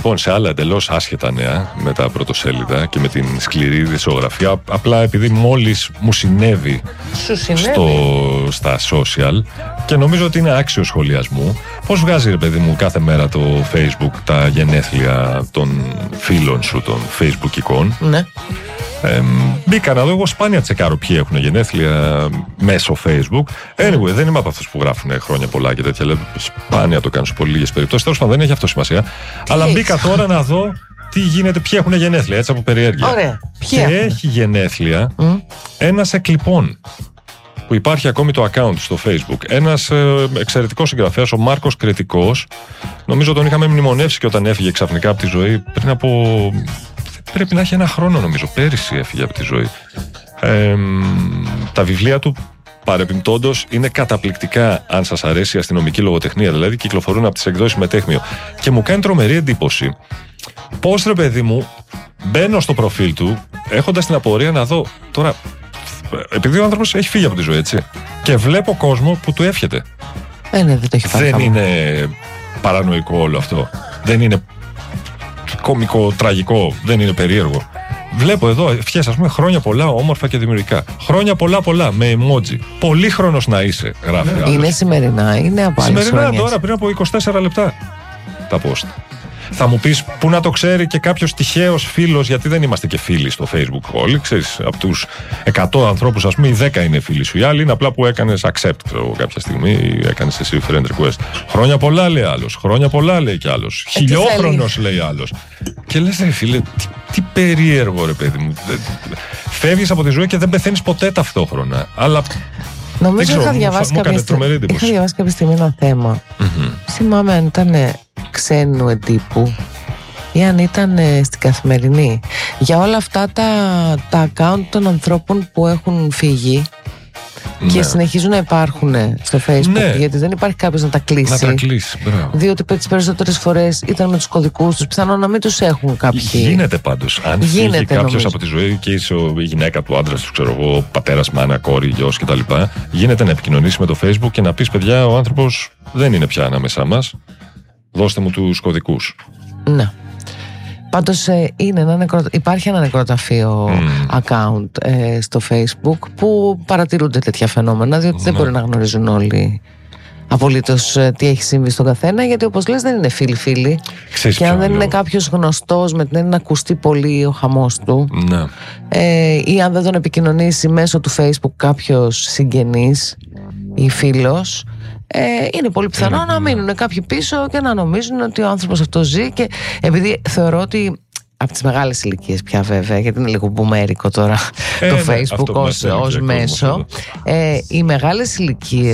Λοιπόν, σε άλλα εντελώς άσχετα νέα με τα πρωτοσέλιδα και με την σκληρή δισογραφία, απλά επειδή μόλις μου συνέβη στα social και νομίζω ότι είναι άξιο σχολιασμού, πώς βγάζει, ρε παιδί μου, κάθε μέρα το Facebook τα γενέθλια των φίλων σου, των Facebookικών. Ναι. Μπήκα να δω, εγώ σπάνια τσεκάρω ποιοι έχουν γενέθλια μέσω Facebook. Anyway, δεν είμαι από αυτούς που γράφουν χρόνια πολλά και τέτοια. Σπάνια το κάνω σε πολύ λίγες περιπτώσεις. Τέλος πάντων, δεν έχει αυτό σημασία. Αλλά μπήκα τώρα να δω τι γίνεται, ποιοι έχουν γενέθλια, έτσι από περιέργεια. Ωραία. Και έχει γενέθλια ένας εκλειπών, που υπάρχει ακόμη το account στο Facebook. Ένας εξαιρετικός συγγραφέας, ο Μάρκος Κρετικός. Νομίζω τον είχαμε μνημονεύσει και όταν έφυγε ξαφνικά από τη ζωή πριν από... Πρέπει να έχει ένα χρόνο, νομίζω. Πέρυσι έφυγε από τη ζωή. Τα βιβλία του, παρεπιπτόντως, είναι καταπληκτικά, αν σας αρέσει η αστυνομική λογοτεχνία. Δηλαδή, κυκλοφορούν από τις εκδόσεις Μετέχμιο. Και μου κάνει τρομερή εντύπωση πώς, ρε παιδί μου, μπαίνω στο προφίλ του, έχοντας την απορία να δω τώρα. Επειδή ο άνθρωπος έχει φύγει από τη ζωή, έτσι. Και βλέπω κόσμο που του εύχεται. Ναι, δεν το έχει πάρει. Δεν είναι παρανοϊκό όλο αυτό. Δεν είναι κωμικό, τραγικό, δεν είναι περίεργο. Βλέπω εδώ ευχές, ας πούμε, χρόνια πολλά, όμορφα και δημιουργικά. Χρόνια πολλά, με emoji. Πολύχρονος να είσαι, γράφει. Είναι σημερινά, είναι από άλλες σημερινά χρονιές. τώρα, πριν από 24 λεπτά τα post. Θα μου πεις, πού να το ξέρει και κάποιος τυχαίος φίλος, γιατί δεν είμαστε και φίλοι στο Facebook όλοι. Ξέρεις, από τους 100 ανθρώπους, ας πούμε, οι 10 είναι φίλοι σου. Οι άλλοι είναι απλά που έκανες accept κάποια στιγμή ή έκανες εσύ friend request. Χρόνια πολλά, λέει άλλος. Χρόνια πολλά, λέει κι άλλος. Χιλιόχρονος, λέει άλλος. Και λες, ρε φίλε, τι περίεργο, ρε παιδί μου. Φεύγεις από τη ζωή και δεν πεθαίνεις ποτέ ταυτόχρονα. Αλλά. Νομίζω είχα διαβάσει κάποια στιγμή ένα θέμα. Θυμάμαι αν ήταν ξένου εντύπου ή αν ήταν στην Καθημερινή, για όλα αυτά τα account των ανθρώπων που έχουν φύγει και συνεχίζουν να υπάρχουν στο Facebook, γιατί δεν υπάρχει κάποιος να τα κλείσει. Να τα κλείσει, μπράβο. Διότι τις περισσότερες φορές ήταν με τους κωδικούς τους, πιθανόν να μην τους έχουν κάποιοι. Γίνεται πάντως. Αν φύγει κάποιος από τη ζωή και είσαι η γυναίκα του, άντρας του, ξέρω εγώ, πατέρας, μάνα, κόρη, γιος κτλ., γίνεται να επικοινωνήσει με το Facebook και να πεις, παιδιά, ο άνθρωπος δεν είναι πια ανάμεσά μας. Δώστε μου τους κωδικούς. Ναι. Πάντως υπάρχει ένα νεκροταφείο account στο Facebook που παρατηρούνται τέτοια φαινόμενα, διότι δεν μπορεί να γνωρίζουν όλοι απολύτως τι έχει συμβεί στον καθένα, γιατί όπως λες δεν είναι φίλοι. Και αν δεν είναι κάποιος γνωστός με την έννοια να ακουστεί πολύ ο χαμός του, ή αν δεν τον επικοινωνήσει μέσω του Facebook κάποιος συγγενής ή φίλος, είναι πολύ πιθανό να μείνουν κάποιοι πίσω και να νομίζουν ότι ο άνθρωπος αυτό ζει. Και επειδή θεωρώ ότι από τις μεγάλες ηλικίες πια, βέβαια, γιατί είναι λίγο μπουμέρικο τώρα το Facebook ως μέσο, οι μεγάλες ηλικίες